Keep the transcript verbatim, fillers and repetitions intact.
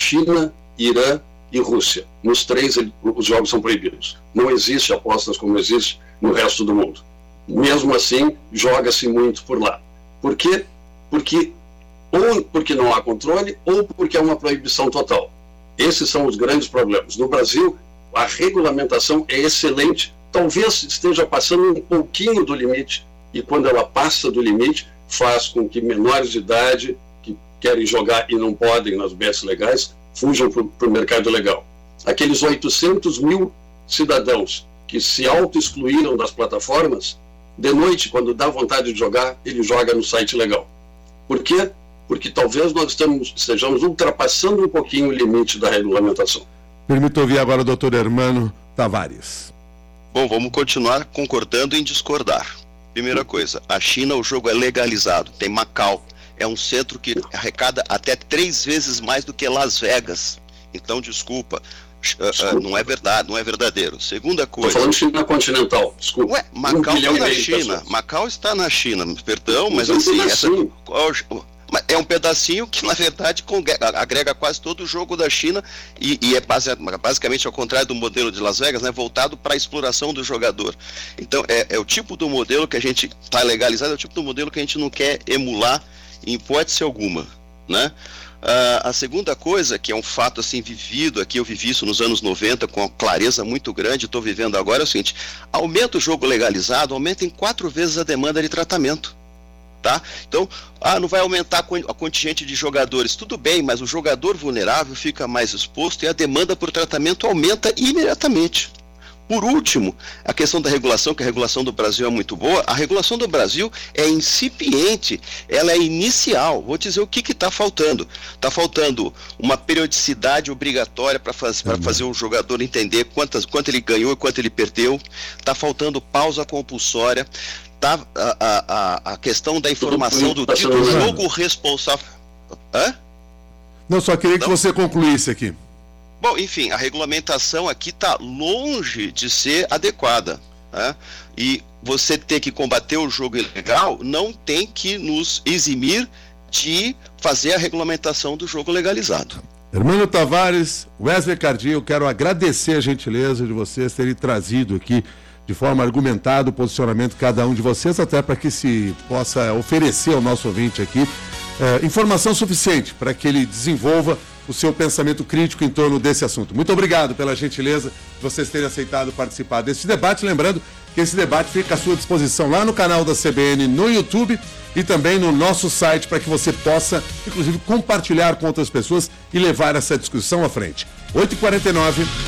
China, Irã e Rússia. Nos três, ele, os jogos são proibidos. Não existe apostas como existe no resto do mundo. Mesmo assim, joga-se muito por lá. Por quê? Porque ou porque não há controle, ou porque é uma proibição total. Esses são os grandes problemas. No Brasil, a regulamentação é excelente. Talvez esteja passando um pouquinho do limite, e quando ela passa do limite, faz com que menores de idade que querem jogar e não podem nas bets legais, fujam para o mercado legal. Aqueles oitocentos mil cidadãos que se auto-excluíram das plataformas, de noite, quando dá vontade de jogar, ele joga no site legal. Por quê? Porque talvez nós estamos, estejamos ultrapassando um pouquinho o limite da regulamentação. Permito ouvir agora o doutor Hermano Tavares. Bom, vamos continuar concordando em discordar. Primeira coisa, a China, o jogo é legalizado, tem Macau, é um centro que arrecada até três vezes mais do que Las Vegas. Então, desculpa, desculpa. Uh, uh, não é verdade, não é verdadeiro. Segunda coisa... Estou falando China continental, desculpa. Ué, Macau um está na China, Macau está na China, perdão, mas assim... Essa, é um pedacinho que, na verdade, agrega quase todo o jogo da China e, e é base, basicamente ao contrário do modelo de Las Vegas, né, voltado para a exploração do jogador. Então, é, é o tipo do modelo que a gente está legalizado, é o tipo do modelo que a gente não quer emular em hipótese alguma, né? Uh, a segunda coisa, que é um fato assim vivido aqui, eu vivi isso nos anos noventa com uma clareza muito grande, estou vivendo agora, é o seguinte: aumenta o jogo legalizado, aumenta em quatro vezes a demanda de tratamento. Tá? Então, ah, não vai aumentar a contingente de jogadores, tudo bem, mas o jogador vulnerável fica mais exposto e a demanda por tratamento aumenta imediatamente. Por último, a questão da regulação, que a regulação do Brasil é muito boa, a regulação do Brasil é incipiente, ela é inicial. Vou dizer o que está faltando. Está faltando uma periodicidade obrigatória para faz, uhum. fazer o jogador entender quantas, quanto ele ganhou e quanto ele perdeu. Está faltando pausa compulsória. Tá, a, a, a questão da informação do, do jogo responsável. Hã? Não, só queria que Não. você concluísse aqui. Bom, enfim, a regulamentação aqui está longe de ser adequada, né? E você ter que combater o jogo ilegal não tem que nos eximir de fazer a regulamentação do jogo legalizado. Hermano Tavares, Wesley Cardi, eu quero agradecer a gentileza de vocês terem trazido aqui de forma argumentada o posicionamento de cada um de vocês, até para que se possa oferecer ao nosso ouvinte aqui eh, informação suficiente para que ele desenvolva o seu pensamento crítico em torno desse assunto. Muito obrigado pela gentileza de vocês terem aceitado participar desse debate. Lembrando que esse debate fica à sua disposição lá no canal da C B N no YouTube e também no nosso site para que você possa, inclusive, compartilhar com outras pessoas e levar essa discussão à frente. oito e quarenta e nove